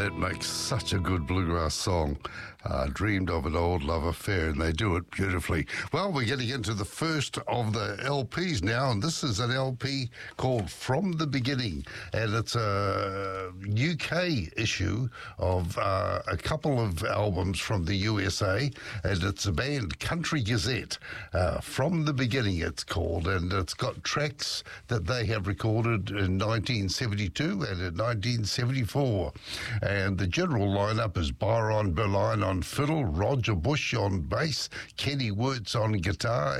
that makes such a good bluegrass song. Dreamed of an old love affair, and they do it beautifully. Well, we're getting into the first of the LPs now, and this is an LP called From the Beginning, and it's a UK issue of a couple of albums from the USA, and it's a band, Country Gazette. From the Beginning, it's called, and it's got tracks that they have recorded in 1972 and in 1974. And the general lineup is Byron Berline on fiddle, Roger Bush on bass, Kenny Wirtz on guitar,